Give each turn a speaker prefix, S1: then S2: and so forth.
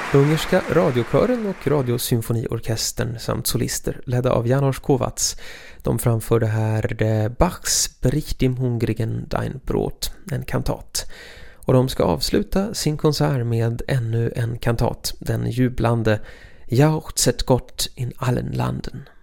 S1: Ungerska radiokören och radiosymfoniorkestern samt solister ledda av János Kovács. De framförde här Bachs Brich dem hungrigen dein Brot, en kantat. Och de ska avsluta sin konsert med ännu en kantat, den jublande Jauchzet Gott in allen landen.